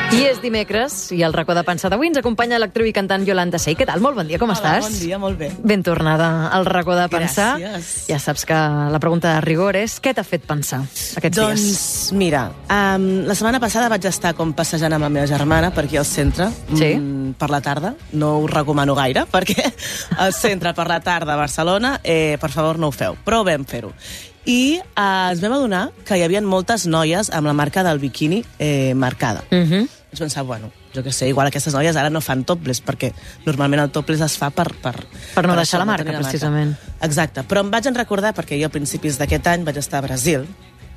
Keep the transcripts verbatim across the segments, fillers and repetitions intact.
I és dimecres, i el racó de pensar d'avui ens acompanya l'actriu i cantant Yolanda Sey. Què tal? Molt bon dia, com Hola, estàs? Bon dia, molt bé. Ben tornada al racó de pensar. Gràcies. Ja saps que la pregunta de rigor és què t'ha fet pensar aquests doncs, dies? Doncs, mira, um, la setmana passada vaig estar com passejant amb la meva germana per aquí al centre, Sí? mm, per la tarda. No us recomano gaire, perquè al centre per la tarda a Barcelona, eh, per favor, no ho feu, però vam fer-ho. I eh, ens vam adonar que hi havia moltes noies amb la marca del biquini eh, marcada. Uh -huh. Vaig pensar, bueno, jo què sé, igual aquestes noies ara no fan topless, perquè normalment el topless es fa per... Per, Per no per deixar això, la marca, tenir precisament. Exacte, però em vaig en recordar, perquè jo a principis d'aquest any vaig estar a Brasil,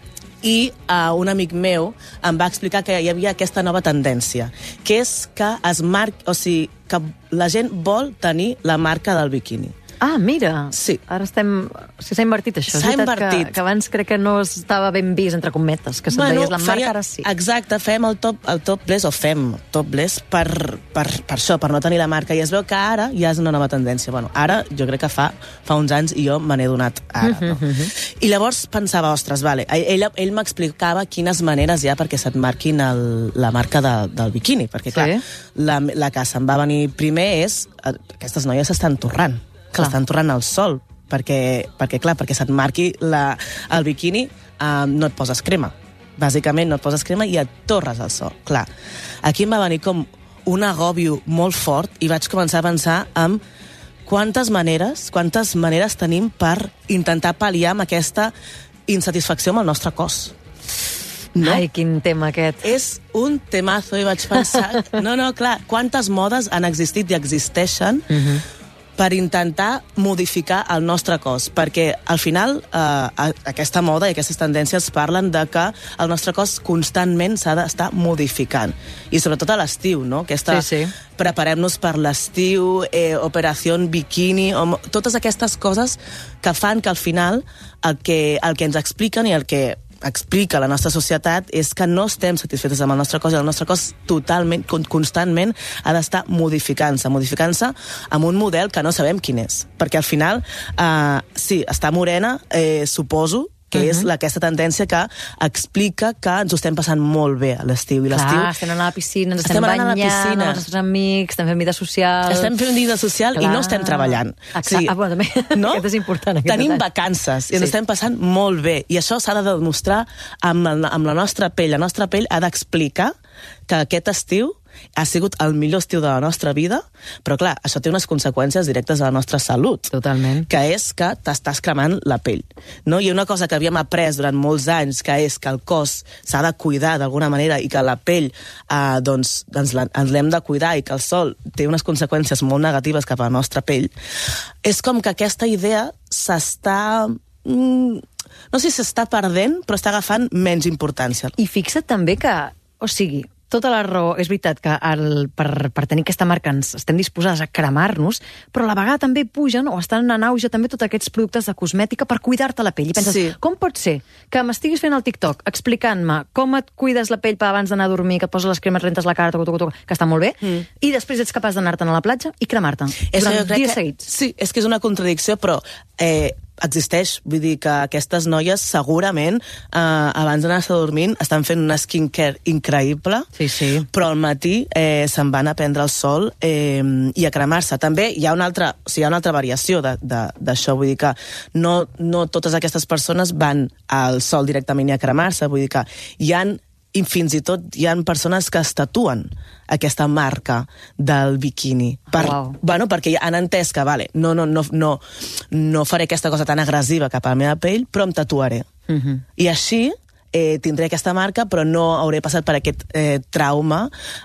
i uh, un amic meu em va explicar que hi havia aquesta nova tendència, que és que es mar... o sigui, que la gent vol tenir la marca del biquini. Ah, mira, Sí. ara estem... O sigui, s'ha invertit això. És S'ha veritat invertit. Que, que abans crec que no estava ben vist, entre cometes, que se't bueno, veies la marca, ara sí. Exacte, fem el, top, el topless, o fem topless per, per, per això, per no tenir la marca, i es veu que ara ja és una nova tendència. Bueno, ara jo crec que fa, fa uns anys i jo me n'he donat ara, no? Uh -huh. I llavors pensava, ostres, vale, ell, ell m'explicava quines maneres hi ha perquè se't marquin el, la marca de, del biquini, perquè clar, Sí. la, la que se'n va venir primer és, aquestes noies s'estan torrant, s'estan torrant al sol, perquè, perquè clar, perquè se't marqui la, el biquini, eh, no et poses crema. Bàsicament no et poses crema i et torres al sol. Clar, aquí em va venir com un agòbio molt fort i vaig començar a pensar en quantes maneres, quantes maneres tenim per intentar pal·liar amb aquesta insatisfacció amb el nostre cos. No? Ai, quin tema aquest. És un temazo i vaig pensar... No, no, clar, quantes modes han existit i existeixen uh -huh. per intentar modificar el nostre cos, perquè al final eh, aquesta moda i aquestes tendències parlen de que el nostre cos constantment s'ha d'estar modificant, i sobretot a l'estiu, no? Aquesta, sí, sí. Preparem-nos per l'estiu, eh, operació biquini, o, totes aquestes coses que fan que al final el que, el que ens expliquen i el que explica la nostra societat és que no estem satisfetes amb el nostre cos, i el nostre cos totalment, constantment ha d'estar modificant-se, modificant-se amb un model que no sabem quin és, perquè al final eh, sí, està morena, eh, suposo que uh -huh. és la, aquesta tendència que explica que ens ho estem passant molt bé a l'estiu. I l'estiu Clar, estem anant a la piscina, ens estem, estem banyant a la piscina amb els nostres amics, estem fent vida social... Estem fent vida social Clar. I no estem treballant. Exacte. Sí. Ah, bueno, també. No? Aquest és important. Aquest Tenim detall. vacances i ens Sí. estem passant molt bé. I això s'ha de demostrar amb, el, amb la nostra pell. La nostra pell ha d'explicar que aquest estiu ha sigut el millor estiu de la nostra vida, però clar, això té unes conseqüències directes a la nostra salut. Totalment. Que és que t'estàs cremant la pell. No? I una cosa que havíem après durant molts anys, que és que el cos s'ha de cuidar d'alguna manera i que la pell eh, doncs, doncs la, ens l'hem de cuidar, i que el sol té unes conseqüències molt negatives cap a la nostra pell, és com que aquesta idea s'està... Mm, no sé si s'està perdent, però està agafant menys importància. I fixa't també que, o sigui, tota la raó, és veritat que el, per, per tenir aquesta marca ens estem disposades a cremar-nos, però a la vegada també pugen o estan en auge també tots aquests productes de cosmètica per cuidar-te la pell. I penses, Sí. com pot ser que m'estiguis fent el TikTok explicant-me com et cuides la pell per abans d'anar a dormir, que et poses les cremes, rentes la cara, toc, toc, toc, que està molt bé, mm. i després ets capaç d'anar-te'n a la platja i cremar-te durant dies seguits. Sí, és que és una contradicció, però eh, existeix. Vull dir que aquestes noies segurament eh, abans d'anar-se dormint estan fent una skincare increïble, Sí, sí. però al matí eh, se'n van a prendre el sol eh, i a cremar-se. També hi ha una altra, o sigui, hi ha una altra variació d'això, vull dir que no, no totes aquestes persones van al sol directament i a cremar-se, vull dir que hi ha, i fins i tot hi ha persones que es tatuen aquesta marca del biquini. Per, Wow. bueno, perquè han entès que, vale, no, no, no, no, no faré aquesta cosa tan agressiva cap a la meva pell, però em tatuaré. Uh -huh. I així eh, tindré aquesta marca, però no hauré passat per aquest eh, trauma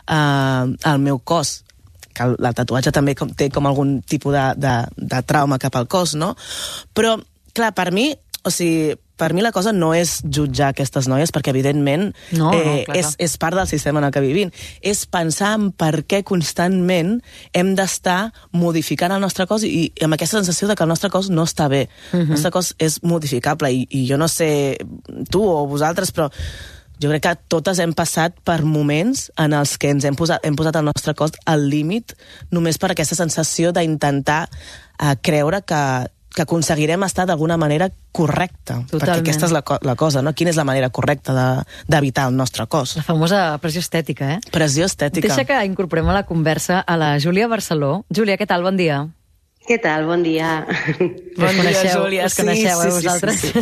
eh, al meu cos. Que el, el tatuatge també com, té com algun tipus de, de, de trauma cap al cos, no? Però, clar, per mi, o sigui, per mi la cosa no és jutjar aquestes noies, perquè evidentment No, no, eh, clar, és, clar. és part del sistema en el que vivim. És pensar en per què constantment hem d'estar modificant el nostre cos, i, i amb aquesta sensació de que el nostre cos no està bé. Uh -huh. El nostre cos és modificable, i, i jo no sé tu o vosaltres, però jo crec que totes hem passat per moments en els que ens hem posat, hem posat el nostre cos al límit només per aquesta sensació d'intentar eh, creure que que aconseguirem estar d'alguna manera correcta. Totalment. Perquè aquesta és la, co la cosa, no? Quina és la manera correcta d'evitar el nostre cos? La famosa pressió estètica, eh? Pressió estètica. Deixa que incorporem a la conversa a la Júlia Barceló. Júlia, què tal? Bon dia. Què tal? Bon dia. Bon dia, coneixeu, Júlia. Us coneixeu, sí, eh, sí, vosaltres? Sí,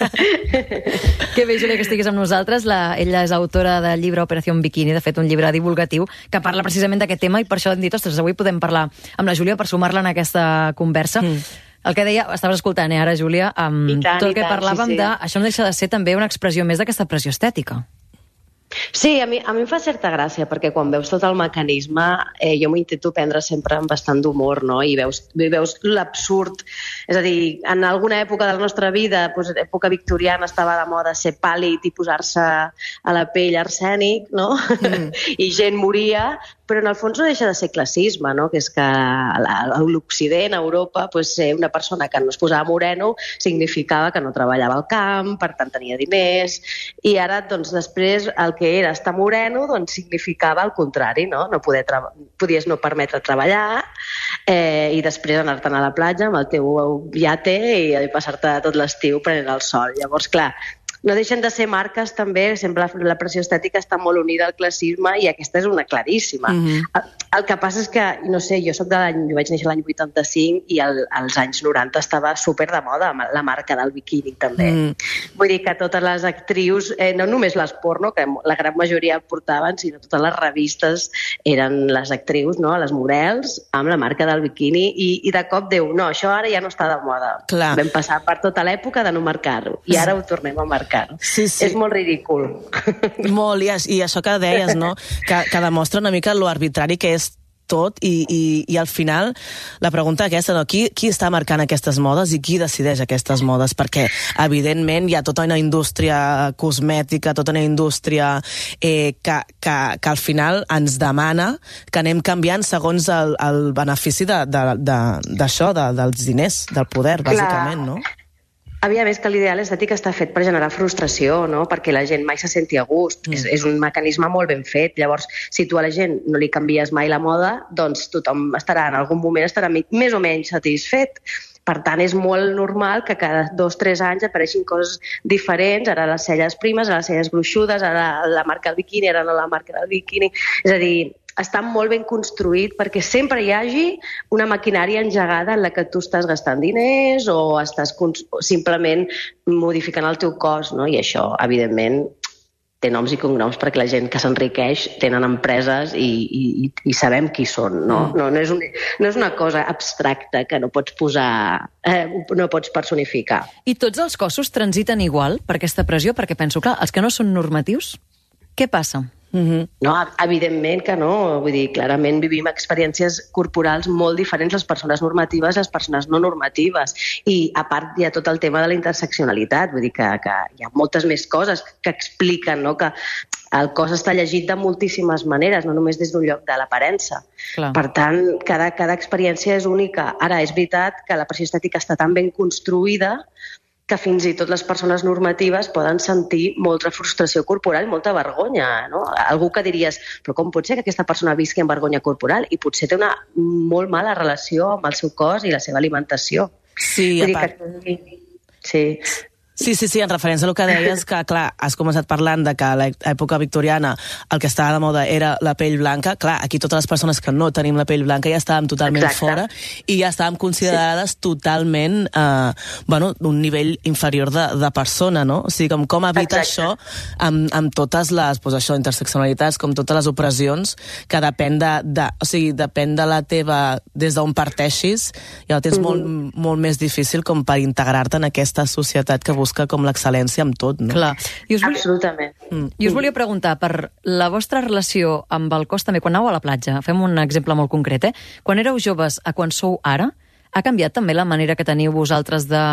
sí. Que bé, Júlia, que estiguis amb nosaltres. La, ella és autora del llibre Operació Bikini, de fet, un llibre divulgatiu que parla precisament d'aquest tema, i per això hem dit, ostres, avui podem parlar amb la Júlia per sumar-la en aquesta conversa. Mm. El que deia, estaves escoltant, eh, ara, Júlia, amb tant, tot el que tant, parlàvem sí, sí. de... Això no deixa de ser també una expressió més d'aquesta pressió estètica. Sí, a mi, a mi em fa certa gràcia, perquè quan veus tot el mecanisme, eh, jo m'ho intento prendre sempre amb bastant d'humor, no? I veus, veus l'absurd. És a dir, en alguna època de la nostra vida, doncs, època victoriana, estava de moda ser pàl·lid i posar-se a la pell arsènic, no? Mm. I gent moria, però en el fons no deixa de ser classisme, no? Que és que a l'Occident, a Europa, doncs, ser una persona que no es posava moreno significava que no treballava al camp, per tant tenia diners, i ara, doncs, després, el que era estar moreno, doncs, significava el contrari, no? No poder podies no permetre treballar eh, i després anar-te'n a la platja amb el teu iate i passar-te tot l'estiu prenent el sol. Llavors, clar, no deixen de ser marques també, sempre la pressió estètica està molt unida al classisme i aquesta és una claríssima. Mm-hmm. el, el que passa és que, no sé, jo soc de l'any, jo vaig néixer l'any vuitanta-cinc i el, als anys noranta estava super de moda la marca del biquini també. Mm. Vull dir que totes les actrius, eh, no només les porno, que la gran majoria portaven, sinó totes les revistes eren les actrius, no? Les models, amb la marca del biquini i, i de cop diu, no, això ara ja no està de moda. Clar. Vam passar per tota l'època de no marcar-ho i ara ho tornem a marcar. Sí, sí. És molt ridícul. Molt, i, i això que deies, no? Que, que demostra una mica lo arbitrari que és tot i, i, i al final la pregunta aquesta, no? Qui, qui està marcant aquestes modes i qui decideix aquestes modes? Perquè, evidentment, hi ha tota una indústria cosmètica, tota una indústria eh, que, que, que al final ens demana que anem canviant segons el, el benefici d'això, de, de, de, de, dels diners, del poder, bàsicament, no? Havia més que l'ideal estètic està fet per generar frustració, no? Perquè la gent mai se senti a gust. Mm. És, és un mecanisme molt ben fet. Llavors, si tu a la gent no li canvies mai la moda, doncs tothom estarà, en algun moment estarà més o menys satisfet. Per tant, és molt normal que cada dos o tres anys apareixin coses diferents, ara les celles primes, ara les celles gruixudes, ara la marca del biquini, ara no la marca del biquini. És a dir, està molt ben construït perquè sempre hi hagi una maquinària engegada en la que tu estàs gastant diners o estàs simplement modificant el teu cos, no? I això, evidentment, té noms i cognoms perquè la gent que s'enriqueix tenen empreses i, i, i sabem qui són, no? No, no, és un, no és una cosa abstracta que no pots posar, eh, no pots personificar. I tots els cossos transiten igual per aquesta pressió? Perquè penso, clar, els que no són normatius, què passa? Mm-hmm. No, evidentment que no. Vull dir, clarament vivim experiències corporals molt diferents les persones normatives i les persones no normatives. I a part hi ha tot el tema de la interseccionalitat, vull dir que, que hi ha moltes més coses que expliquen, no? Que el cos està llegit de moltíssimes maneres, no només des d'un lloc de l'aparença. Per tant, cada, cada experiència és única. Ara, és veritat que la pressió estètica està tan ben construïda que fins i tot les persones normatives poden sentir molta frustració corporal i molta vergonya, no? Algú que diries, però com pot ser que aquesta persona visqui amb vergonya corporal? I potser té una molt mala relació amb el seu cos i la seva alimentació. Sí, a part... Que... Sí. Sí, sí, sí, en referència al que deies, que, clar, has començat parlant de que a l'època victoriana el que estava de moda era la pell blanca. Clar, aquí totes les persones que no tenim la pell blanca ja estàvem totalment Exacte. fora i ja estàvem considerades sí. totalment, eh, bueno, un nivell inferior de, de persona, no? O sigui, com, com evita Exacte. això amb, amb totes les, doncs això, interseccionalitats, com totes les opressions, que depèn de, de, o sigui, depèn de la teva, des d'on parteixis, ja ho tens mm. molt, molt més difícil com per integrar-te en aquesta societat que busca com l'excel·lència amb tot, no? Clar. I us volia... Absolutament. Mm. I us volia preguntar, per la vostra relació amb el cos també, quan aneu a la platja, fem un exemple molt concret, eh? Quan éreu joves a quan sou ara, ha canviat també la manera que teniu vosaltres de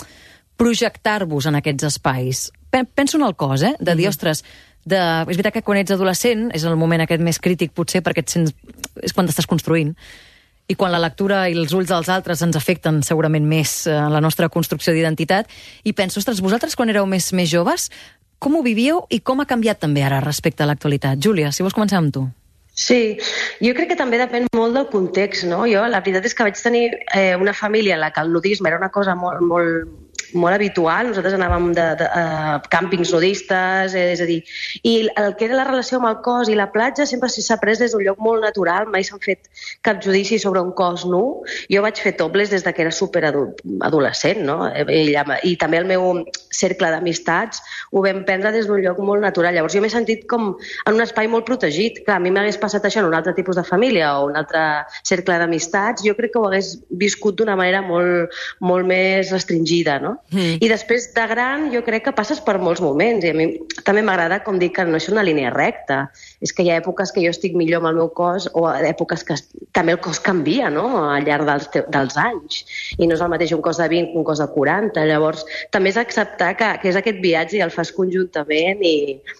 projectar-vos en aquests espais? Penso en el cos, eh? De dir, mm. ostres, de... és veritat que quan ets adolescent és el moment aquest més crític, potser, perquè et sents... és quan t'estàs construint. I quan la lectura i els ulls dels altres ens afecten segurament més en la nostra construcció d'identitat, i penso, ostres, vosaltres quan éreu més, més joves, com ho vivíeu i com ha canviat també ara respecte a l'actualitat? Júlia, si vols començar amb tu. Sí, jo crec que també depèn molt del context, no? Jo la veritat és que vaig tenir eh, una família en la que el nudisme era una cosa molt, molt, molt habitual. Nosaltres anàvem de, de, a càmpings nudistes, eh, és a dir, i el que era la relació amb el cos i la platja sempre s'ha pres des d'un lloc molt natural, mai s'han fet cap judici sobre un cos nu. Jo vaig fer topless des de que era superadolescent, no? I, i també el meu cercle d'amistats ho vam prendre des d'un lloc molt natural. Llavors jo m'he sentit com en un espai molt protegit. Clar, a mi m'hagués passat això en un altre tipus de família o un altre cercle d'amistats, jo crec que ho hagués viscut d'una manera molt, molt més restringida, no? Mm. I després de gran jo crec que passes per molts moments i a mi també m'agrada com dir que no és una línia recta, és que hi ha èpoques que jo estic millor amb el meu cos o èpoques que també el cos canvia, no?, al llarg dels, dels anys, i no és el mateix un cos de vint que un cos de quaranta. Llavors també és acceptar que, que és aquest viatge i el fas conjuntament i,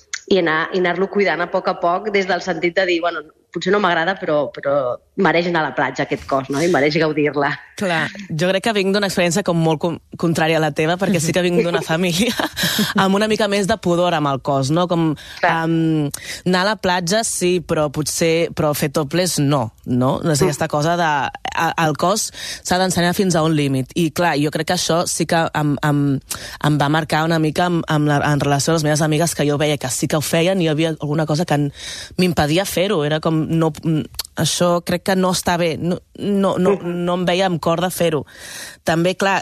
i anar, i anar-lo cuidant a poc a poc des del sentit de dir, bueno, potser no m'agrada, però, però mereix anar a la platja aquest cos, no? I mereix gaudir-la. Clar, jo crec que vinc d'una experiència com molt com, contrària a la teva, perquè sí que vinc d'una família amb una mica més de pudor amb el cos, no? Com um, anar a la platja, sí, però potser però fer topless, no, no? No és mm. aquesta cosa de... A, el cos s'ha d'ensenyar fins a un límit. I clar, jo crec que això sí que em, em, em va marcar una mica en, en, la, en relació a les meves amigues, que jo veia que sí que ho feien i hi havia alguna cosa que m'impedia fer-ho. Era com no, això crec que no està bé, no, no, no, no em veia amb cor de fer-ho. També, clar,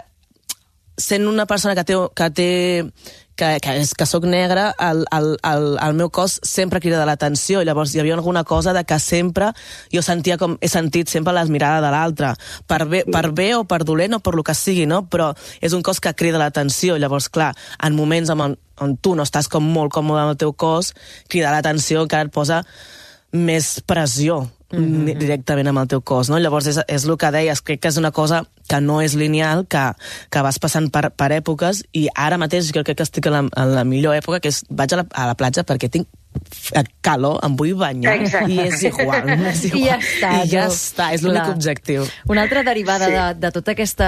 sent una persona que té, que té que, que, és, que soc negra, el, el, el, el meu cos sempre crida l'atenció, llavors hi havia alguna cosa de que sempre jo sentia com, he sentit sempre les mirades de l'altre, per bé, per bé o per dolent o per lo que sigui, no? Però és un cos que crida l'atenció, llavors, clar, en moments on, on tu no estàs com molt còmode amb el teu cos, cridar l'atenció encara et posa més pressió mm-hmm. directament amb el teu cos, no? Llavors és, és el que deies, crec que és una cosa que no és lineal, que, que vas passant per, per èpoques, i ara mateix jo crec que estic en la, en la millor època, que és vaig a la, a la platja perquè tinc calor, em vull banyar. Exacte. I és igual, és igual. I ja està. I ja està, és l'únic objectiu. Una altra derivada sí. de, de tota aquesta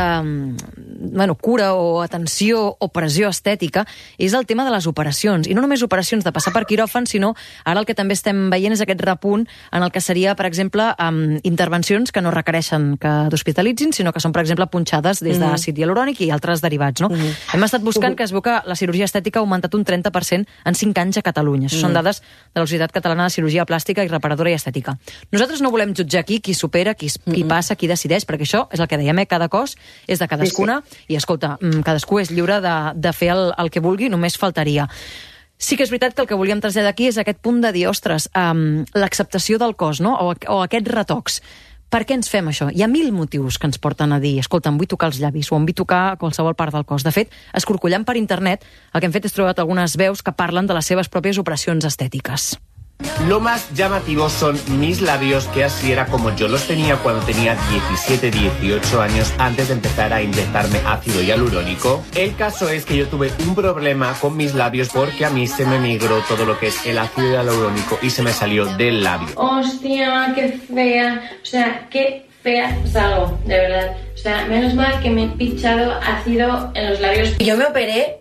bueno, cura o atenció o pressió estètica és el tema de les operacions. I no només operacions de passar per quiròfan, sinó ara el que també estem veient és aquest repunt en el que seria, per exemple, um, intervencions que no requereixen que t'hospitalitzin, sinó que són, per exemple, punxades des mm. d'àcid hialurònic i altres derivats, no? Mm. Hem estat buscant mm. que es veu que la cirurgia estètica ha augmentat un trenta per cent en cinc anys a Catalunya. Això mm. són dades de la Societat Catalana de Cirurgia Plàstica i Reparadora i Estètica. Nosaltres no volem jutjar aquí qui supera, qui, qui mm-hmm. passa, qui decideix, perquè això és el que dèiem, eh? Cada cos és de cadascuna sí, sí. i, escolta, cadascú és lliure de, de fer el, el que vulgui, només faltaria. Sí que és veritat que el que volíem traslladar aquí és aquest punt de dir, ostres, um, l'acceptació del cos, no? o, o aquests retocs. Per què ens fem això? Hi ha mil motius que ens porten a dir, escolta, em vull tocar els llavis o em vull tocar qualsevol part del cos. De fet, escorcollant per internet, el que hem fet és trobat algunes veus que parlen de les seves pròpies operacions estètiques. Lo más llamativo son mis labios, que así era como yo los tenía cuando tenía diecisiete, dieciocho años, antes de empezar a inyectarme ácido hialurónico. El caso es que yo tuve un problema con mis labios porque a mí se me migró todo lo que es el ácido hialurónico y se me salió del labio. Hostia, qué fea. O sea, qué fea salgo, de verdad. O sea, menos mal que me he pinchado ácido en los labios. Yo me operé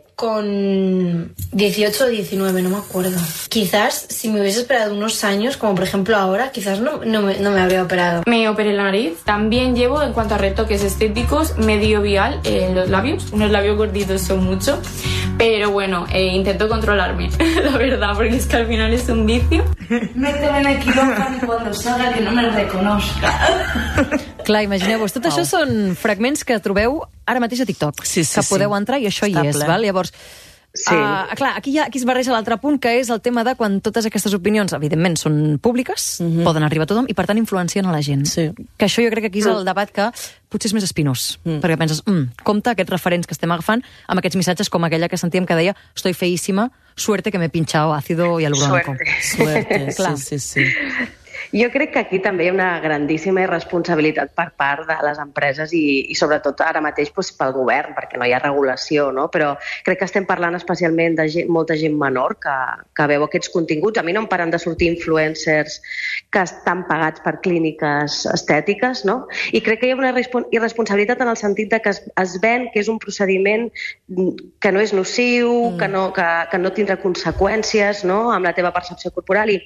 con dieciocho o diecinueve, no me acuerdo. Quizás si me hubiese esperado unos años, como por ejemplo ahora, quizás no, no, me, no me habría operado. Me operé la nariz. También llevo, en cuanto a retoques estéticos, medio vial en los labios. Unos labios gorditos son mucho. Pero bueno, eh, intento controlarme, la verdad, porque es que al final es un vicio. Méteme en el quirófano y cuando salga que no me reconozca. Clar, imagineu-vos, tot oh. això són fragments que trobeu ara mateix a TikTok, sí, sí, que podeu sí. entrar i això Està hi és, ple. val? Llavors, sí. uh, clar, aquí, ha, aquí es barreja l'altre punt, que és el tema de quan totes aquestes opinions, evidentment, són públiques, mm-hmm. poden arribar a tothom, i per tant influencien a la gent. Sí. Que això jo crec que aquí és el debat que potser és més espinós, mm. perquè penses, mm, compte aquests referents que estem agafant amb aquests missatges com aquella que sentíem que deia «Estoy feísima, suerte que m'he pinchado ácido hialurónico». Suerte. Suerte, sí, sí, sí. Jo crec que aquí també hi ha una grandíssima irresponsabilitat per part de les empreses i, i sobretot ara mateix doncs, pel govern, perquè no hi ha regulació, no? Però crec que estem parlant especialment de gent, molta gent menor que, que veu aquests continguts. A mi no em paren de sortir influencers que estan pagats per clíniques estètiques, no? I crec que hi ha una irresponsabilitat en el sentit de que es, es ven que és un procediment que no és nociu, mm. que, no, que, que no tindrà conseqüències, no?, amb la teva percepció corporal i,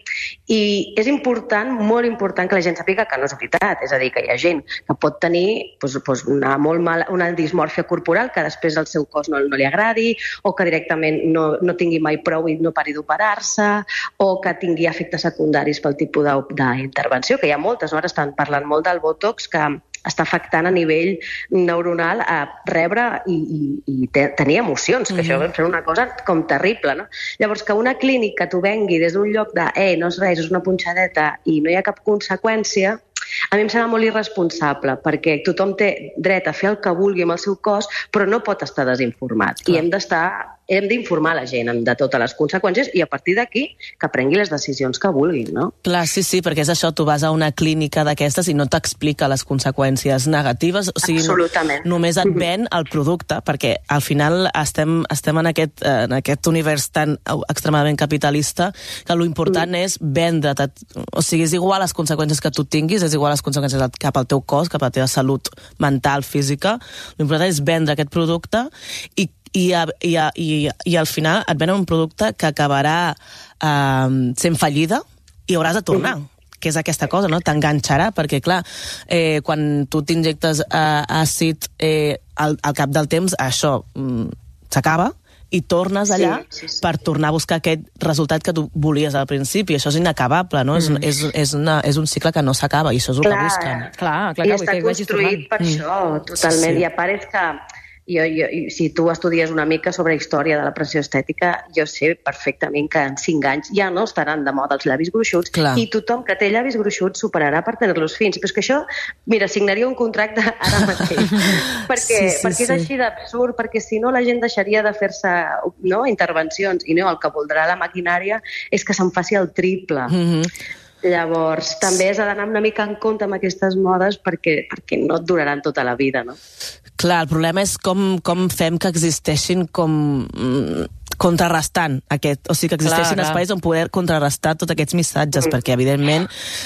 I és important, molt important, que la gent sàpiga que no és veritat. És a dir, que hi ha gent que pot tenir doncs, doncs una, molt mala, una dismòrfia corporal que després el seu cos no, no li agradi, o que directament no, no tingui mai prou i no pari d'operar-se, o que tingui efectes secundaris pel tipus d'intervenció, que hi ha moltes. No? Ara estan parlant molt del Botox, que està afectant a nivell neuronal a rebre i, i, i te, tenir emocions, que mm-hmm. això és una cosa com terrible, no? Llavors, que una clínica t'ho vengui des d'un lloc de eh, no és res, és una punxadeta i no hi ha cap conseqüència, a mi em sembla molt irresponsable, perquè tothom té dret a fer el que vulgui amb el seu cos, però no pot estar desinformat. Clar. I hem d'estar hem d'informar la gent de totes les conseqüències i a partir d'aquí que prengui les decisions que vulguin, no? Clar, sí, sí, perquè és això, tu vas a una clínica d'aquestes i no t'explica les conseqüències negatives, o sigui, absolutament. Només et ven el producte, perquè al final estem, estem en, aquest, en aquest univers tan extremadament capitalista que l'important mm. és vendre't, o sigui, és igual les conseqüències que tu tinguis, és igual les conseqüències cap al teu cos, cap a la teva salut mental, física, l'important és vendre aquest producte i I, i, i, i al final et venen un producte que acabarà eh, sent fallida i hauràs de tornar, mm. que és aquesta cosa, no? T'enganxarà, perquè clar, eh, quan tu t'injectes eh, àcid eh, al, al cap del temps, això mm, s'acaba i tornes allà sí, sí, sí. per tornar a buscar aquest resultat que tu volies al principi. Això és inacabable, no? Mm. És, és, és, una, és un cicle que no s'acaba i això és el clar, que busquen. Clar, clar, I està construït per mm. això, totalment. Sí, sí. I a part és que Jo, jo, si tu estudies una mica sobre història de la pressió estètica, jo sé perfectament que en cinc anys ja no estaran de moda els llavis gruixuts. Clar. I tothom que té llavis gruixuts superarà per tenir-los fins. Però és que això, mira, signaria un contracte ara mateix. perquè sí, sí, perquè és sí. així d'absurd, perquè si no la gent deixaria de fer-se no, intervencions i no, el que voldrà la maquinària és que se'n faci el triple. Mm-hmm. Llavors, també has d'anar una mica en compte amb aquestes modes perquè, perquè no et duraran tota la vida, no? Clar, el problema és com, com fem que existeixin com mm, contrarrestant aquest, o sigui, que existeixin clar, espais clar. on poder contrarrestar tots aquests missatges, mm. perquè evidentment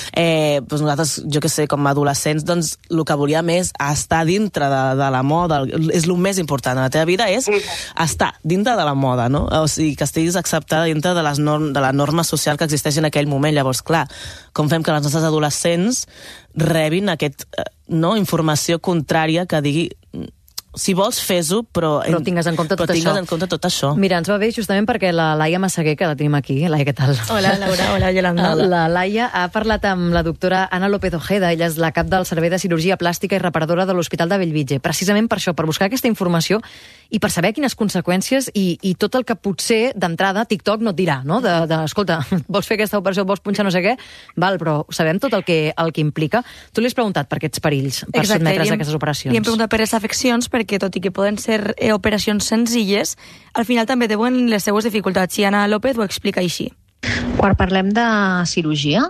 eh, doncs nosaltres, jo que sé, com a adolescents, doncs el que volíem és estar dintre de, de la moda, és el més important de la teva vida, és mm. estar dintre de la moda, no? O sigui, que estiguis acceptada dintre de, les norm, de la norma social que existeix en aquell moment. Llavors, clar, com fem que les nostres adolescents rebin aquest, no, informació contrària que digui si vols fes-ho, però, però tingues en compte, però tot, tingues això. en compte tot això. Mira, ens va bé justament perquè la Laia Massaguer, que la tenim aquí. Laia, què tal? Hola, Laura. Hola, Yolanda. Hola. La Laia ha parlat amb la doctora Ana López Ojeda. Ella és la cap del Servei de Cirurgia Plàstica i Reparadora de l'Hospital de Bellvitge. Precisament per això, per buscar aquesta informació i per saber quines conseqüències i, i tot el que potser d'entrada TikTok no et dirà, no? De, de, escolta, vols fer aquesta operació, vols punxar no sé què? Val, però sabem tot el que, el que implica. Tu li has preguntat per aquests perills, per Exacte, sotmetre's hem, a aquestes operacions. Li hem preguntat per les afeccions, perquè tot i que poden ser eh, operacions senzilles, al final també deuen les seues dificultats. I Ana López ho explica així. Quan parlem de cirurgia,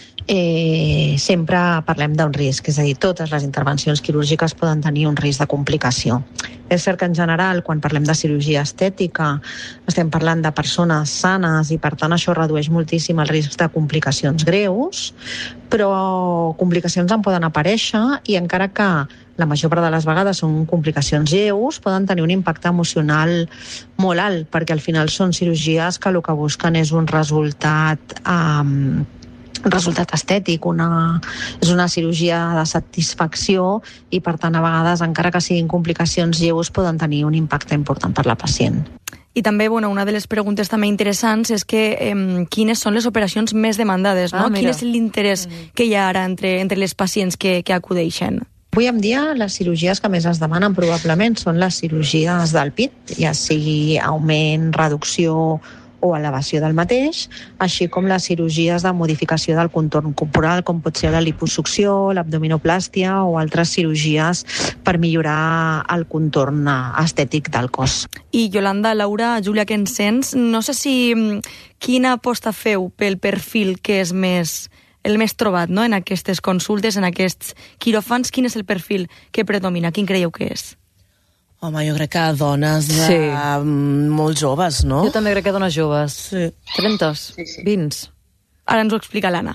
eh, sempre parlem d'un risc, és a dir, totes les intervencions quirúrgiques poden tenir un risc de complicació. És cert que en general, quan parlem de cirurgia estètica, estem parlant de persones sanes i per tant això redueix moltíssim el risc de complicacions greus, però complicacions en poden aparèixer i encara que la major part de les vegades són complicacions lleus, poden tenir un impacte emocional molt alt, perquè al final són cirurgies que el que busquen és un resultat um, un resultat estètic, una, és una cirurgia de satisfacció i per tant a vegades encara que siguin complicacions lleus poden tenir un impacte important per la pacient. I també, bueno, una de les preguntes també interessants és que eh, quines són les operacions més demandades, no? Ah, quin és l'interès mm. que hi ha ara entre, entre les pacients que, que acudeixen? Avui en dia les cirurgies que més es demanen probablement són les cirurgies del pit, ja sigui augment, reducció o elevació del mateix, així com les cirurgies de modificació del contorn corporal, com pot ser la liposucció, l'abdominoplàstia o altres cirurgies per millorar el contorn estètic del cos. I Yolanda, Laura, Júlia, que ens sents, no sé si quina aposta feu pel perfil que és més el més trobat, no?, en aquestes consultes, en aquests quiròfans. Quin és el perfil que predomina? Quin creieu que és? Home, jo crec que dones de... sí. molt joves, no? Jo també crec que dones joves. Sí. trenta, sí, sí. vint. Ara ens ho explica l'Anna.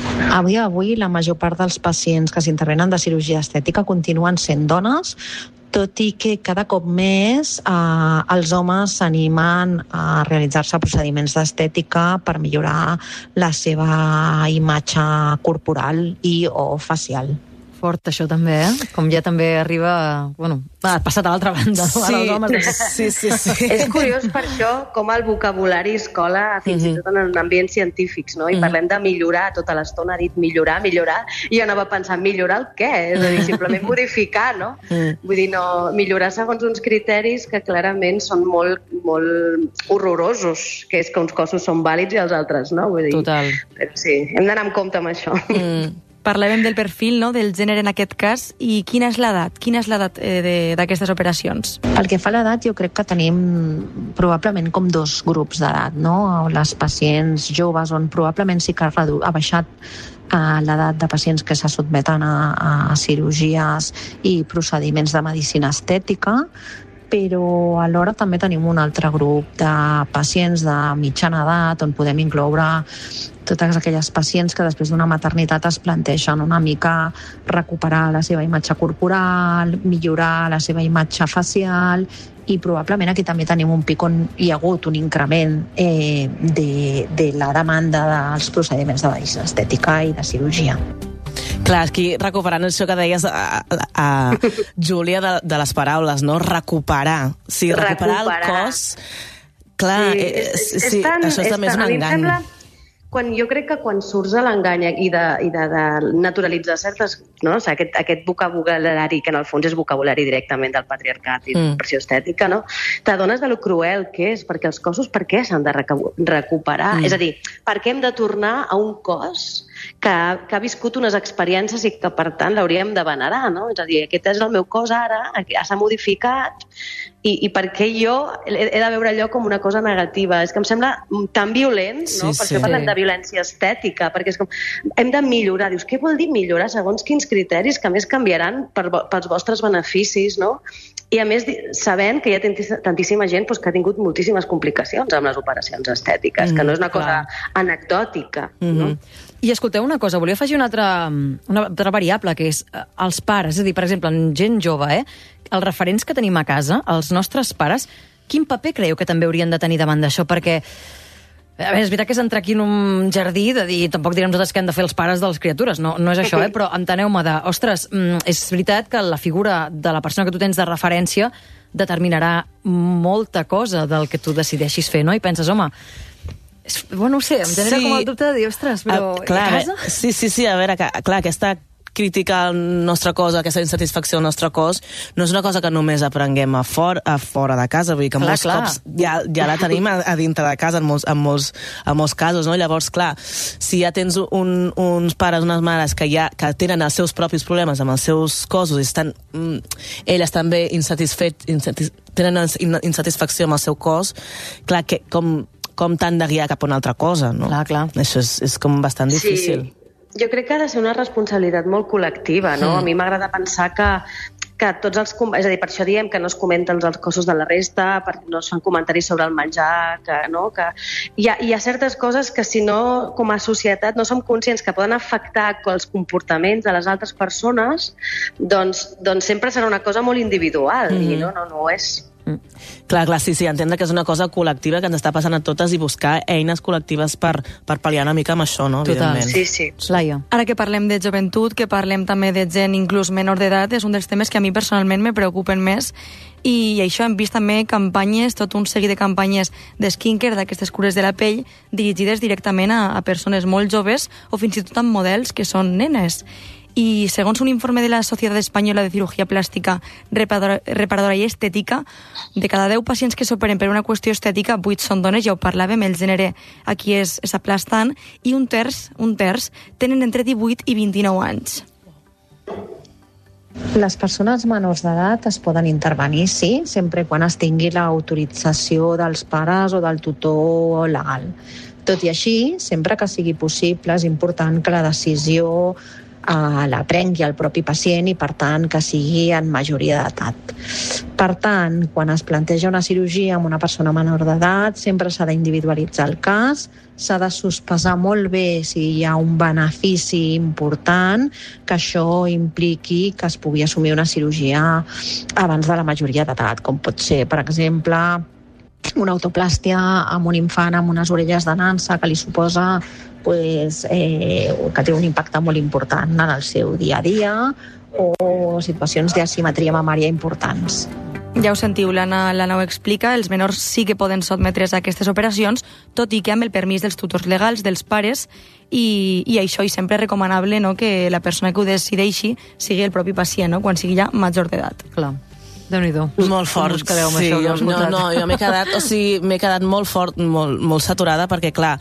Avui, avui la major part dels pacients que s'intervenen de cirurgia estètica continuen sent dones, tot i que cada cop més eh, els homes s'animen a realitzar-se procediments d'estètica per millorar la seva imatge corporal i o facial. Fort, això també, eh? Com ja també arriba... Bueno, ha passat a l'altra banda, no? Sí, Ara els homes... sí, sí, sí. És curiós per això com el vocabulari es cola fins i tot en ambients científics, no? I parlem de millorar, tota l'estona ha dit millorar, millorar, i jo anava pensant, millorar el què? És a dir, simplement modificar, no? Vull dir, no, millorar segons uns criteris que clarament són molt, molt horrorosos, que és que uns cossos són vàlids i els altres no, vull dir. Total. Però sí, hem d'anar amb compte amb això. Mm. Parlàvem del perfil, no?, del gènere en aquest cas, i quina és l'edat? Quina és l'edat eh, d'aquestes operacions? Pel que fa a l'edat, jo crec que tenim probablement com dos grups d'edat, no? Les pacients joves, on probablement sí que ha, redu- ha baixat a l'edat de pacients que se sotmeten a, a cirurgies i procediments de medicina estètica, però alhora també tenim un altre grup de pacients de mitjana edat on podem incloure totes aquelles pacients que després d'una maternitat es plantegen una mica recuperar la seva imatge corporal, millorar la seva imatge facial, i probablement aquí també tenim un pic on hi ha hagut un increment eh, de, de la demanda dels procediments de medicina estètica i de cirurgia. Clar, aquí recuperant això que deies a, a, a Júlia de, de les paraules, no? Recuperar. Sí, recuperar, recuperar. el cos. Clar, sí, és, és, sí, és tan, això és, és també és un engany. Quan, jo crec que quan surts de l'engany i de, i de, de naturalitzar certes... No? O sigui, aquest, aquest vocabulari, que en el fons és vocabulari directament del patriarcat i mm. de la pressió estètica, no? T'adones de lo cruel que és, perquè els cossos per què s'han de recuperar? Mm. És a dir, per què hem de tornar a un cos que, que ha viscut unes experiències i que, per tant, l'hauríem de venerar, no? És a dir, aquest és el meu cos ara, s'ha modificat, i, i per què jo he, he de veure allò com una cosa negativa? És que em sembla tan violent, no? Sí, per sí. això parlem de violència estètica, perquè és com, hem de millorar. Dius, què vol dir millorar? Segons quins criteris que a més canviaran per, pels vostres beneficis, no? I a més, sabent que hi ha tantíssima gent doncs, que ha tingut moltíssimes complicacions amb les operacions estètiques, mm, que no és una cosa clar. anecdòtica. Mm-hmm. No? I escolteu una cosa, volia afegir una altra, una altra variable, que és els pares. És a dir, per exemple, en gent jove, eh, els referents que tenim a casa, els nostres pares, quin paper creieu que també haurien de tenir davant d'això? Perquè a veure, és veritat que és entrar aquí en un jardí de dir, tampoc direm nosaltres què han de fer els pares de les criatures, no, no és això, eh? Però enteneu-me de, ostres, és veritat que la figura de la persona que tu tens de referència determinarà molta cosa del que tu decideixis fer, no? I penses, home, és, bueno, no sé, em genera sí. com el dubte de dir, ostres, però uh, clar, a casa? Sí, sí, sí, a veure, que, clar, aquesta crítica al nostre cos, aquesta insatisfacció al nostre cos, no és una cosa que només aprenguem a, for, a fora de casa, vull dir que clar, molts clar. cops ja, ja la tenim a, a dintre de casa en molts, en molts, en molts casos, no? Llavors, clar, si ja tens un, uns pares, unes mares que ja que tenen els seus propis problemes amb els seus cossos i estan, mm, elles també insatisfet, insatis, tenen insatisfacció amb el seu cos, clar, que com, com t'han de guiar cap a una altra cosa, no? Clar, clar. Això és, és com bastant difícil. Sí. Jo crec que ha de ser una responsabilitat molt col·lectiva, no? Mm. A mi m'agrada pensar que, que tots els... És a dir, per això diem que no es comenten els cossos de la resta, no es fan comentaris sobre el menjar, que, no? Que hi ha, hi ha certes coses que, si no, com a societat, no som conscients que poden afectar els comportaments de les altres persones, doncs, doncs sempre serà una cosa molt individual, mm. i no, no, no ho és. Mm. Clar, clar, sí, sí, entendre que és una cosa col·lectiva que ens està passant a totes i buscar eines col·lectives per, per pal·liar una mica amb això, no? Total. Sí, sí. Laia. Ara que parlem de joventut, que parlem també de gent inclús menor d'edat, és un dels temes que a mi personalment me preocupen més, i això hem vist també campanyes, tot un seguit de campanyes de skincare, d'aquestes cures de la pell, dirigides directament a, a persones molt joves o fins i tot amb models que són nenes. I segons un informe de la Societat Espanyola de Cirugía Plàstica Reparadora, Reparadora i Estètica, de cada deu pacients que s'operen per una qüestió estètica, vuit són dones, ja ho parlàvem, el gènere aquí és, és aplastant, i un terç, un terç tenen entre divuit i vint-i-nou anys. Les persones menors d'edat es poden intervenir, sí, sempre quan es tingui l'autorització dels pares o del tutor legal. Tot i així, sempre que sigui possible, és important que la decisió eh, la prengui el propi pacient i, per tant, que sigui en majoria d'edat. Per tant, quan es planteja una cirurgia amb una persona menor d'edat, sempre s'ha d'individualitzar el cas, s'ha de sospesar molt bé si hi ha un benefici important, que això impliqui que es pugui assumir una cirurgia abans de la majoria d'edat, com pot ser, per exemple, una autoplàstia amb un infant amb unes orelles de nansa que li suposa pues, eh, que té un impacte molt important en el seu dia a dia, o situacions d'asimetria mamària importants. Ja ho sentiu, l'Anna, l'Anna ho explica, els menors sí que poden sotmetre's a aquestes operacions, tot i que amb el permís dels tutors legals, dels pares, i, i això, i sempre és recomanable, no?, que la persona que ho decideixi sigui el propi pacient, no?, quan sigui ja major d'edat. Clar. Déu-n'hi-do. Molt fort, sí, això, jo, no, no, jo m'he quedat, o sigui, m'he quedat molt fort, molt, molt saturada, perquè, clar,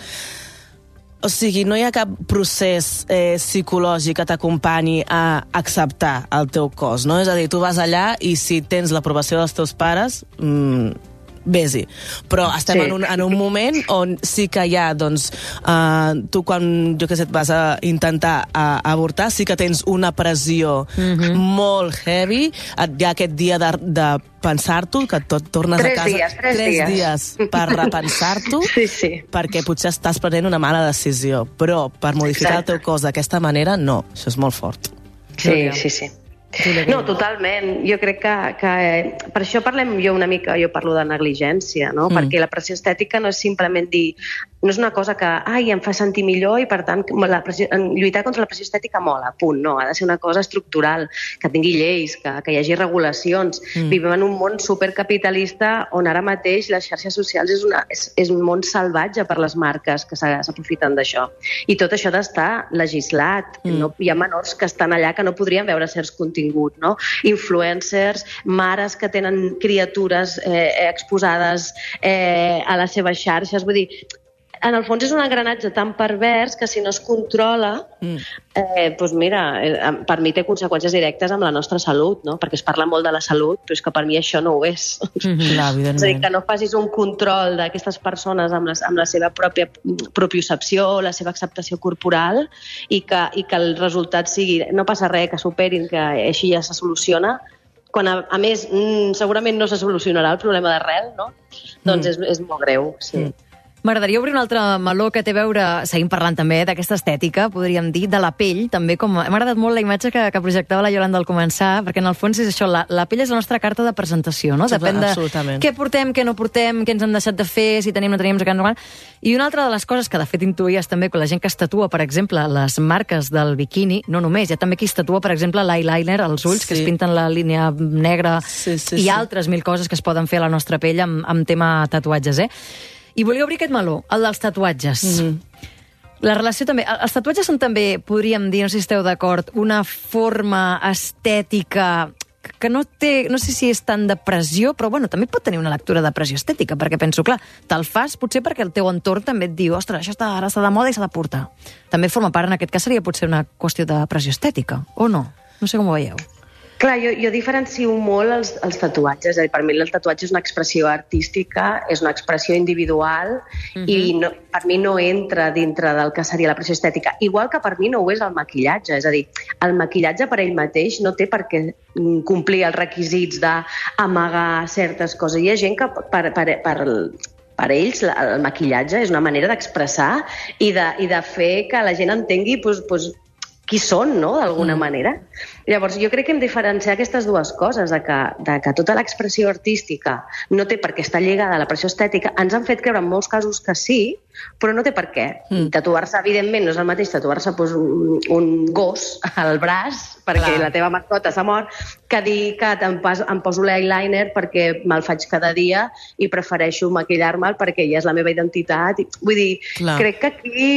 o sigui, no hi ha cap procés eh, psicològic que t'acompanyi a acceptar el teu cos, no? És a dir, tu vas allà i si tens l'aprovació dels teus pares, mmm, vés-hi. Però estem sí. en, un, en un moment on sí que hi ha, doncs, uh, tu quan, jo què sé, et vas a intentar uh, avortar, sí que tens una pressió mm-hmm. molt heavy, hi ha aquest dia de, de pensar-t'ho, que tot tornes tres a casa... Dies, tres, tres dies. dies per repensar-t'ho, sí, sí. perquè potser estàs prenent una mala decisió, però per modificar Exacte. el teu cos d'aquesta manera, no, això és molt fort. Sí, sí, sí. No, totalment. Jo crec que, que per això parlem jo una mica, jo parlo de negligència, no? Mm. Perquè la pressió estètica no és simplement dir, no és una cosa que, ai, em fa sentir millor i per tant la pressió, lluitar contra la pressió estètica mola, punt, no, ha de ser una cosa estructural, que tingui lleis, que, que hi hagi regulacions. Mm. Vivim en un món supercapitalista on ara mateix les xarxes socials és, una, és, és un món salvatge per les marques que s'aprofiten d'això. I tot això ha d'estar legislat. Mm. No, hi ha menors que estan allà que no podrien veure certs continguts, no? Influencers, mares que tenen criatures eh, exposades eh, a les seves xarxes, vull dir, en el fons és un engranatge tan pervers que si no es controla, mm. eh, doncs mira, eh, per mi té conseqüències directes amb la nostra salut, no? Perquè es parla molt de la salut, però és que per mi això no ho és. Mm-hmm. Clar, evidentment. És a dir, que no facis un control d'aquestes persones amb, les, amb la seva pròpia propiocepció, la seva acceptació corporal, i que, i que el resultat sigui, no passa res, que superin, que així ja se soluciona, quan a, a més mm, segurament no se solucionarà el problema d'arrel, no? Doncs mm. és, és molt greu, sí. Mm. M'agradaria obrir un altre meló que té a veure, seguim parlant també d'aquesta estètica, podríem dir, de la pell, també, com m'ha agradat molt la imatge que, que projectava la Iolanda al començar, perquè en el fons és això, la, la pell és la nostra carta de presentació, no? Depèn de què portem, què no portem, què ens han deixat de fer, si tenim, no tenim, no tenim. I una altra de les coses que de fet intuïes també, quan la gent que es tatua, per exemple, les marques del biquini, no només, hi ha també qui es tatua, per exemple, l'eyeliner als ulls, sí. que es pinten la línia negra, sí, sí, i sí. altres mil coses que es poden fer a la nostra pell amb, amb tema tatuatges, eh? I volia obrir aquest meló, el dels tatuatges. Mm-hmm. La relació també... Els tatuatges són també, podríem dir, no sé si esteu d'acord, una forma estètica que no té... No sé si és tant de pressió, però bueno, també pot tenir una lectura de pressió estètica, perquè penso, clar, te'l fas potser perquè el teu entorn també et diu, ostres, això està, ara està de moda i s'ha de portar. També forma part, en aquest cas, seria potser una qüestió de pressió estètica, o no? No sé com ho veieu. Clar, jo, jo diferencio molt els, els tatuatges. Per mi el tatuatge és una expressió artística, és una expressió individual uh-huh. i no, per mi no entra dintre del que seria la pressió estètica. Igual que per mi no ho és el maquillatge. És a dir, el maquillatge per ell mateix no té per què complir els requisits d'amagar certes coses. Hi ha gent que per, per, per, per ells el maquillatge és una manera d'expressar i de, i de fer que la gent entengui doncs, doncs, qui són, no?, d'alguna mm. manera. Llavors, jo crec que hem de diferenciar aquestes dues coses, de que, de que tota l'expressió artística no té per què estar lligada a la pressió estètica. Ens han fet creure en molts casos que sí, però no té per què. Mm. Tatuar-se, evidentment, no és el mateix tatuar-se doncs, un, un gos al braç perquè Clar. la teva mascota s'ha mort, que dir que em, pas, em poso l'eyeliner perquè me'l faig cada dia i prefereixo maquillar-me'l perquè ja és la meva identitat. Vull dir, Clar. crec que aquí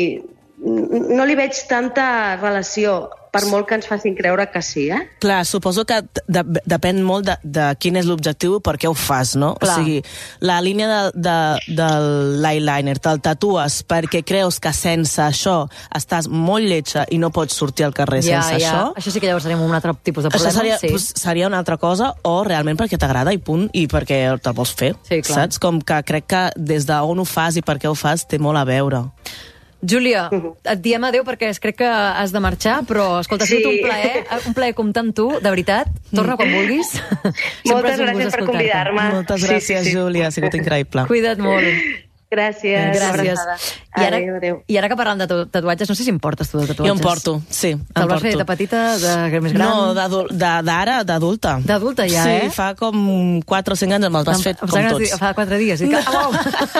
no li veig tanta relació, per molt que ens facin creure que sí, eh? Clar, suposo que de, depèn molt de, de quin és l'objectiu i per què ho fas, no? Clar. O sigui, la línia de, de, de l'eyeliner te'l tatues perquè creus que sense això estàs molt lletja i no pots sortir al carrer ja, sense ja. això. Això sí que llavors seria un altre tipus de problema. Això seria, sí. pues, seria una altra cosa, o realment perquè t'agrada i punt, i perquè te'l vols fer, sí, clar. saps? Com que crec que des d'on ho fas i per què ho fas té molt a veure. Júlia, et diem adéu perquè crec que has de marxar, però, escolta, ha sigut Sí. un plaer, un plaer comptar amb tu, de veritat. Torna quan vulguis. Sempre Moltes és un gust gràcies per escoltar-te. convidar-me. Moltes Sí, gràcies, sí, sí. Júlia, ha sigut increïble. Cuida't molt. Gràcies. Gràcies. Abraçada. I ara, Adéu, adéu. I ara que parlem de tatuatges, no sé si em portes tu de tatuatges. Jo em porto, sí, em Te'l vas porto. fer de petita, de més gran? No, d'adul- de- d'ara, d'adulta. D'adulta ja, sí, eh? Sí, fa com quatre o cinc anys me'ls vas Em- fer em com sembla que tots. Fa quatre dies. I que, au, au.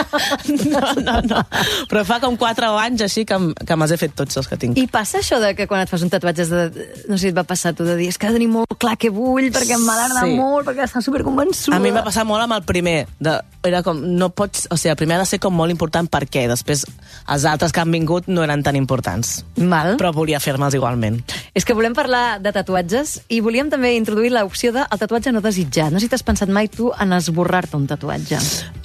No, no, no. Però fa com quatre anys així que, em- que me'ls he fet tots els que tinc. I passa això de que quan et fas un tatuatge, has de, no sé si et va passar tu de dir és que ha de tenir molt clar què vull, perquè m'ha d'agradar Sí. molt, perquè està superconvençuda. A mi em va passar molt amb el primer. De, era com, no pots, o sigui, el primer ha de ser com molt important per què. Després, els altres que han vingut no eren tan importants. Val. Però volia fer-me'ls igualment. És que volem parlar de tatuatges i volíem també introduir l'opció de el tatuatge no desitjat. No sé si t'has pensat mai tu en esborrar-te un tatuatge.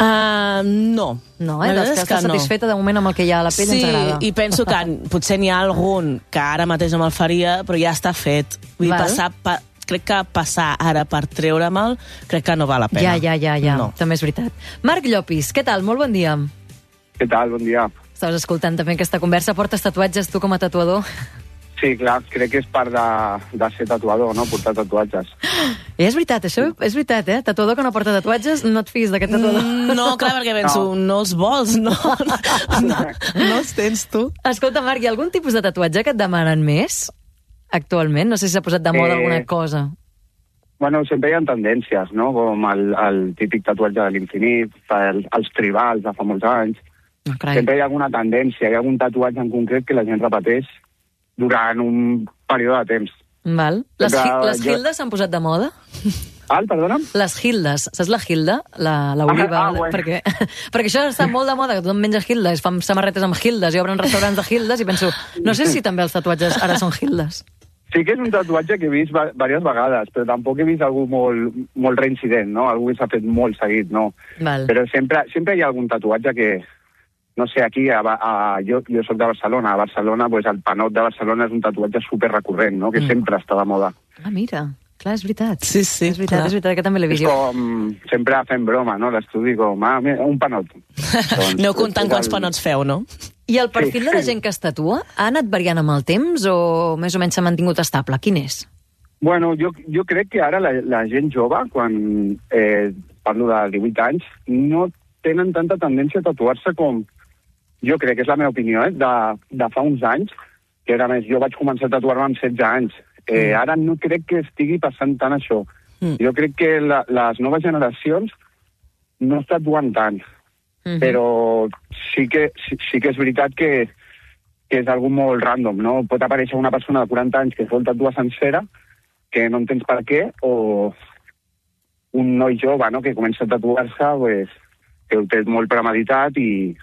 Uh, no. No, eh? La Dels veritat que és estàs no. satisfeta de moment amb el que hi ha a la pell, Sí, ens agrada. i penso que potser n'hi ha algun que ara mateix no me'l faria, però ja està fet. Vull Val. passar... Pa, crec que passar ara per treure-me'l, crec que no val la pena. Ja, ja, ja, ja. No. També és veritat. Marc Llopis, què tal? Molt bon dia. Què tal? Bon dia. Estaves escoltant també aquesta conversa. Portes tatuatges tu com a tatuador? Sí, clar, crec que és part de, de ser tatuador, no?, portar tatuatges. I és veritat, això és veritat, eh? Tatuador que no porta tatuatges, no et fiïs d'aquest tatuador. Mm, no, clar, perquè penso, no, no els vols, no, no, no, no els tens tu. Escolta, Marc, hi ha algun tipus de tatuatge que et demanen més actualment? No sé si s'ha posat de moda Eh, alguna cosa. Bueno, sempre hi ha tendències, no?, com el, el típic tatuatge de l'infinit, el, els tribals de fa molts anys. No, carai. Sempre hi ha alguna tendència, hi ha algun tatuatge en concret que la gent repeteix durant un període de temps. Val. Les, Sempre hi- les jo- Hildes s'han posat de moda? Al, perdona'm? Les Hildes. Saps la Hilda? La, la oliva. Ah, ah, bueno. perquè, perquè això està molt de moda, que tothom menja Hildes, fan samarretes amb Hildes i obren restaurants de Hildes i penso, no sé si també els tatuatges ara són Hildes. Sí que és un tatuatge que he vist va- diverses vegades, però tampoc he vist algú molt, molt reincident, no? Algú que s'ha fet molt seguit, no? Val. Però sempre, sempre hi ha algun tatuatge que, no sé, aquí, a, Ba- a, jo, jo soc de Barcelona, a Barcelona, pues, el panot de Barcelona és un tatuatge super recurrent, no?, que Mm. sempre està de moda. Ah, mira. Clar, és veritat. Sí, sí, És veritat, clar. és veritat, que també l'he És vist jo. com, sempre fem broma, no?, l'estudi com, ah, mira, un panot. Doncs, Aneu comptant és quants el- panots feu, no? I el perfil Sí. de la gent que es tatua ha anat variant amb el temps o més o menys s'ha mantingut estable? Quin és? Bueno, jo, jo crec que ara la, la gent jove, quan eh, parlo de divuit anys, no tenen tanta tendència a tatuar-se com, jo crec que és la meva opinió, eh, de, de fa uns anys, que era més, jo vaig començar a tatuar-me amb setze anys. Eh, ara no crec que estigui passant tant això. Mm. Jo crec que la, les noves generacions no es tatuen tant, Mhm. però sí que, sí, sí que és veritat que, que és algo molt random, no? Pot aparèixer una persona de quaranta anys que es vol tatuar sencera, que no entens per què, o un noi jove, no?, que comença a tatuar-se, pues, que ho té molt premeditat i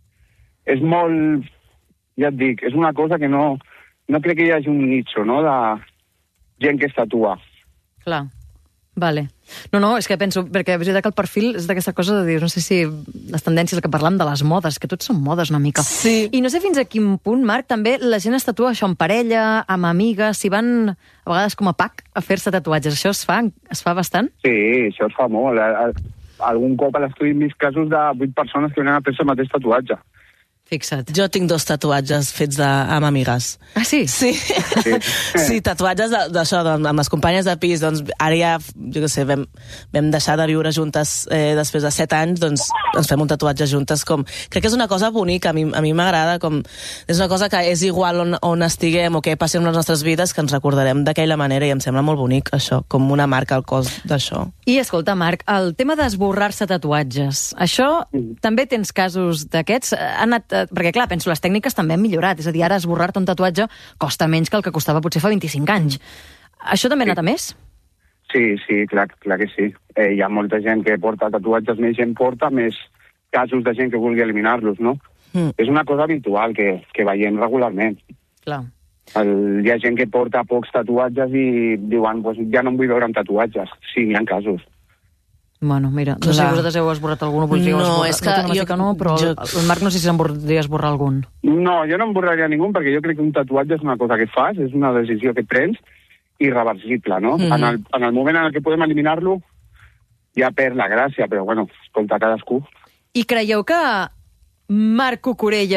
és molt, ja et dic, és una cosa que no, no crec que hi hagi un nicho, no?, de gent que es tatua. Clar. Vale. No, no, és que penso, perquè és veritat que el perfil és d'aquesta cosa de dir, no sé si les tendències que parlam de les modes, que tots són modes una mica. Sí. I no sé fins a quin punt, Marc, també la gent es tatua això en parella, amb amigues, si van a vegades com a pack a fer-se tatuatges. Això es fa, es fa bastant? Sí, això es fa molt. A- a- Algun cop a l'estudi hem vist casos de vuit persones que venen a fer-se el mateix tatuatge. Fixa't. Jo tinc dos tatuatges fets de, amb amigues. Ah, sí? Sí, sí, sí tatuatges de- d'això, de, amb les companyes de pis, doncs ara ja, jo què sé, vam, vam deixar de viure juntes eh, després de set anys, doncs ens fem un tatuatge juntes, com, crec que és una cosa bonica, a mi a mi m'agrada, com, és una cosa que és igual on, on estiguem o què passi amb les nostres vides, que ens recordarem d'aquella manera, i em sembla molt bonic, això, com una marca al cos d'això. I escolta, Marc, el tema d'esborrar-se tatuatges, això Mm. també tens casos d'aquests? Ha anat, eh, perquè clar, penso, les tècniques també han millorat, és a dir, ara esborrar-te un tatuatge costa menys que el que costava potser fa vint-i-cinc anys. Això també ha anat a més? Sí, sí, clar, clar que sí. Eh, hi ha molta gent que porta tatuatges, més gent porta, més casos de gent que vulgui eliminar-los, no? Mm. És una cosa habitual que, que veiem regularment. Clar. El, hi ha gent que porta pocs tatuatges i diuen, pues, ja no em vull veure amb tatuatges. Sí, n'hi ha casos. Bueno, mira, no sé si Clar. vosaltres heu esborrat algun o voldríeu No, esborrar. és que no, jo- que no, però jo- el Marc no sé si se'n voldria esborrar algun. No, jo no em borraria ningú perquè jo crec que un tatuatge és una cosa que fas, és una decisió que prens irreversible, no? Mhm. en, el, en el moment en el que podem eliminar-lo ja perd la gràcia, però bueno, escolta, cadascú. I creieu que Marc Cucurella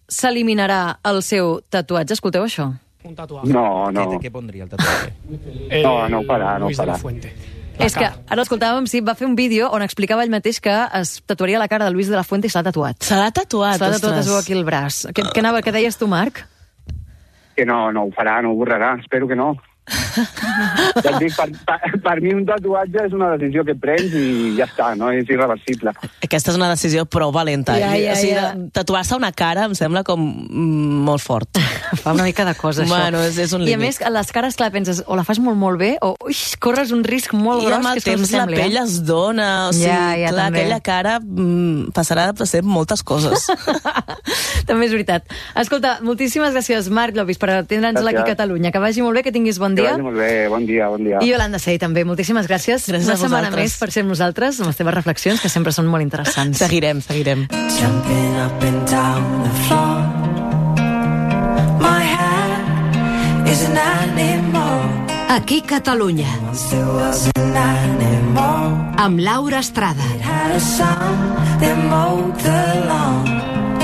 s'eliminarà el seu tatuatge. Escolteu això. No, no. ¿Qué, ¿Qué pondría el tatuaje? No, no ho farà, no ho farà. És que ara l'escoltàvem, sí, va fer un vídeo on explicava ell mateix que es tatuaria la cara de Luis de la Fuente i se l'ha tatuat. Se l'ha tatuat, Se l'ha tatuat, es veu aquí el braç. Què, què, anava, què deies tu, Marc? Que no, no ho farà, no ho borrarà, espero que no. Ja et dic, per, per, per mi un tatuatge és una decisió que prens i ja està, no? És irreversible. Aquesta és una decisió prou valenta. Ja, ja, o sigui, ja. Tatuar-se una cara em sembla com mm, molt fort. Fa una mica de cosa, això. Bueno, és, és un límit. I a més, les cares, clar, penses, o la fas molt, molt bé, o ui, corres un risc molt I gros amb el que temps la pell es dona, o sigui, ja, ja, clar, també. aquella cara mm, passarà a ser moltes coses. També és veritat. Escolta, moltíssimes gràcies, Marc Llopis, per atendre'ns aquí a Catalunya. Que vagi molt bé, que tinguis bon dia. Que vagi molt bé, bon dia, bon dia. I Yolanda Sey, també. Moltíssimes gràcies. Gràcies Una a setmana vosaltres. més per ser amb nosaltres, amb les teves reflexions, que sempre són molt interessants. Seguirem, seguirem. Jumping up and down the floor. My head is an animal. Aquí Catalunya. Once there was an animal. Amb Laura Estrada. It had a song that mowed the lawn.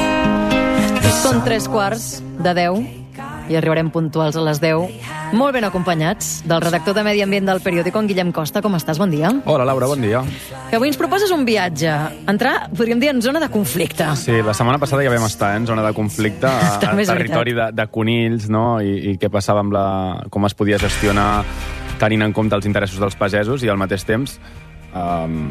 Són tres quarts de deu i arribarem puntuals a les deu. Molt ben acompanyats del redactor de Medi Ambient del periòdico, en Guillem Costa. Com estàs? Bon dia. Hola, Laura, bon dia. Que avui ens proposes un viatge. Entrar, podríem dir, en zona de conflicte. Sí, la setmana passada ja vam estar eh, en zona de conflicte, a, a També és territori de, de conills, no? I, i què passava amb la... com es podia gestionar tenint en compte els interessos dels pagesos i al mateix temps um,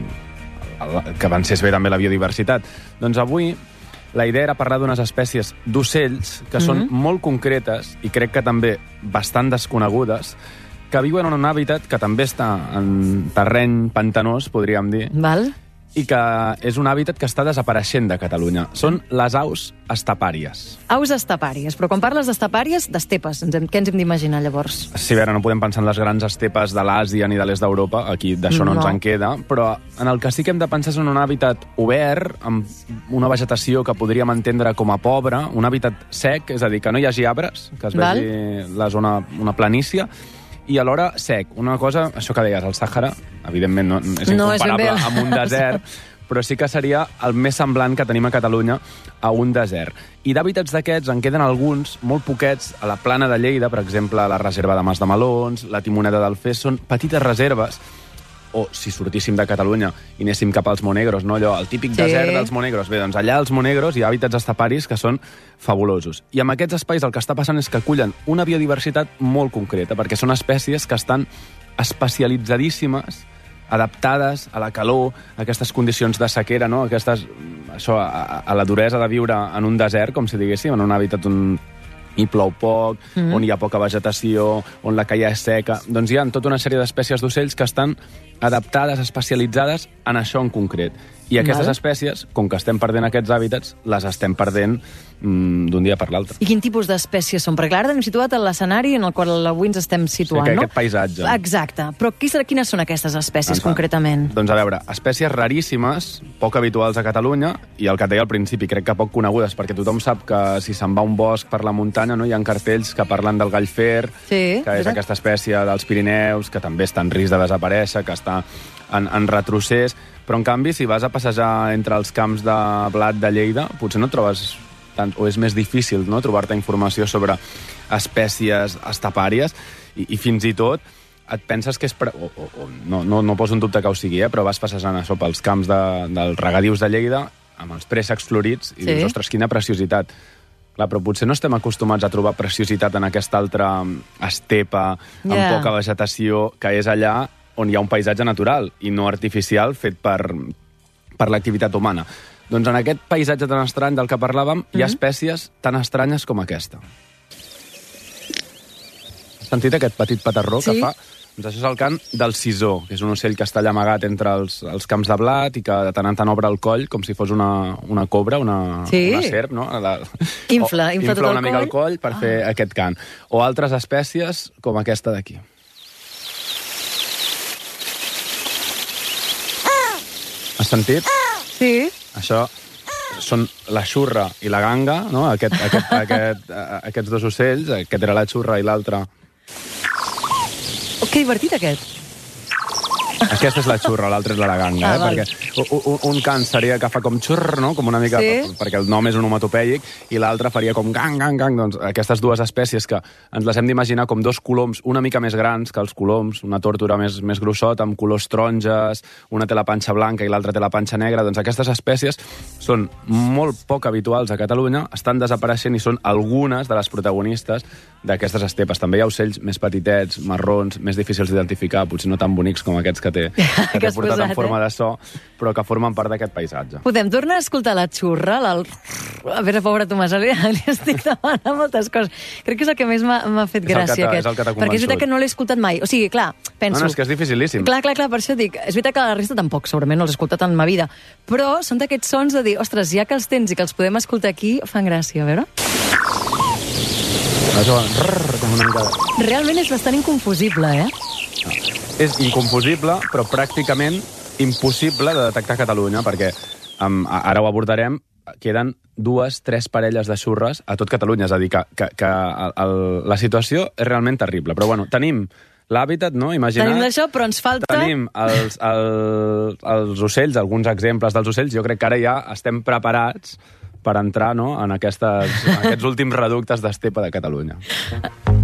que avancés bé també la biodiversitat. Doncs avui la idea era parlar d'unes espècies d'ocells que són Mhm. molt concretes i crec que també bastant desconegudes, que viuen en un hàbitat que també està en terreny pantanós, podríem dir, Val? i que és un hàbitat que està desapareixent de Catalunya. Són les aus estepàries. Aus estepàries. Però quan parles d'estepàries, d'estepes, ens hem, què ens hem d'imaginar, llavors? Sí, a veure, no podem pensar en les grans estepes de l'Àsia ni de l'est d'Europa, aquí d'això no, No. ens en queda, però en el que sí que hem de pensar és en un hàbitat obert, amb una vegetació que podríem entendre com a pobra, un hàbitat sec, és a dir, que no hi hagi arbres, que es Val. vegi la zona, una planícia, i alhora sec. Una cosa, això que deies, el Sàhara, evidentment no, és No és ben incomparable bé. amb un desert, però sí que seria el més semblant que tenim a Catalunya a un desert. I d'hàbitats d'aquests en queden alguns, molt poquets, a la plana de Lleida, per exemple, la reserva de Mas de Melons, la Timoneda del Fes, són petites reserves, o si sortíssim de Catalunya i anéssim cap als Monegros, no? Allò, el típic Sí. desert dels Monegros. Bé, doncs allà als Monegros hi ha hàbitats esteparis que són fabulosos. I amb aquests espais el que està passant és que acullen una biodiversitat molt concreta, perquè són espècies que estan especialitzadíssimes, adaptades a la calor, a aquestes condicions de sequera, no? Aquestes, això, a, a la duresa de viure en un desert, com si diguéssim, en un hàbitat on hi plou poc, Mhm. on hi ha poca vegetació, on la caia és seca. Doncs hi ha tota una sèrie d'espècies d'ocells que estan adaptades, especialitzades en això en concret. I aquestes Val. espècies, com que estem perdent aquests hàbitats, les estem perdent mm, d'un dia per l'altre. I quin tipus d'espècies són? Perquè ara hem situat en l'escenari en el qual avui ens estem situant, Sí, que no? aquest paisatge. Exacte. Però qui, quines són aquestes espècies, Exacte. concretament? Doncs a veure, espècies raríssimes, poc habituals a Catalunya, i el que et deia al principi, crec que poc conegudes, perquè tothom sap que si se'n va a un bosc per la muntanya, no, hi ha cartells que parlen del gallfer, Sí, que és mira. aquesta espècie dels Pirineus, que també està en risc de desaparèixer, que està en, en retrocés, però en canvi, si vas a passejar entre els camps de blat de Lleida, potser no trobes tant, o és més difícil, no?, trobar-te informació sobre espècies estepàries, i, i fins i tot et penses que és... Pre... O, o, o, no, no, no poso en dubte que ho sigui, eh? Però vas passejant això pels camps de, dels regadius de Lleida, amb els préssecs florits, i Sí. dius, ostres, quina preciositat. Clar, però potser no estem acostumats a trobar preciositat en aquesta altra estepa, amb Ja. poca vegetació, que és allà on hi ha un paisatge natural i no artificial fet per, per l'activitat humana. Doncs en aquest paisatge tan estrany del que parlàvem, hi ha espècies tan estranyes com aquesta. Has sentit aquest petit petarró Sí. que fa? Doncs això és el cant del sisó, que és un ocell que està allà amagat entre els, els camps de blat i que de tant en tant obre el coll com si fos una, una cobra, una, Sí. una serp, no? La, Infla, o, infla tot una el mica coll. el coll per fer aquest cant. O altres espècies com aquesta d'aquí. Has sentit? Sí. Això són la xurra i la ganga, no? Aquest, aquest, aquest, eh, aquests dos ocells, aquest era la xurra i l'altre... Oh, que divertit, aquest. Aquesta és la xurra, l'altra és l'araganga, Ah, eh? val. Perquè un, un cant seria que fa com xurr, no? Com una mica, Sí. perquè el nom és onomatopèic, i l'altre faria com gang, gang, gang. Doncs aquestes dues espècies que ens les hem d'imaginar com dos coloms una mica més grans que els coloms, una tórtora més, més grossota, amb colors taronges, una té la panxa blanca i l'altra té la panxa negra. Doncs aquestes espècies són molt poc habituals a Catalunya, estan desapareixent i són algunes de les protagonistes d'aquestes estepes. També hi ha ocells més petitets, marrons, més difícils d'identificar, potser no tan bonics com aquests que té, que Que t'he has portat posat, en forma eh? de so, però que formen part d'aquest paisatge. Podem tornar a escoltar la xurra? La... A veure, pobra Tomàs, li, li estic demanant moltes coses. Crec que és el que més m'ha m'ha fet És el que gràcia. t'ha- aquest. és el que t'ha Perquè és veritat convençut. que no l'he escoltat mai. O sigui, clar, penso... No, no, és que és dificilíssim. Clar, clar, clar, per això dic. És veritat que la resta tampoc, segurament no els he escoltat en ma vida. Però són d'aquests sons de dir, ostres, ja que els tens i que els podem escoltar aquí, fan gràcia, a veure? Això, rrr, com una mica... Realment és bastant inconfusible, eh? És inconfusible, però pràcticament impossible de detectar a Catalunya, perquè um, ara ho abordarem, queden dues, tres parelles de xurres a tot Catalunya. És a dir, que, que, que el, el, la situació és realment terrible. Però bueno, tenim l'hàbitat, no? Imagina't. Tenim d'això, però ens falta... Tenim els, el, els ocells, alguns exemples dels ocells. Jo crec que ara ja estem preparats per entrar, no?, en, aquestes, en aquests últims reductes d'estepa de Catalunya.